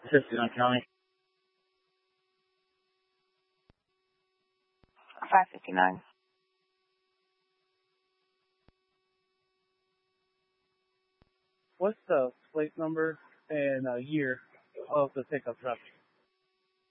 59 County. 559. What's the plate number and year of the pickup truck?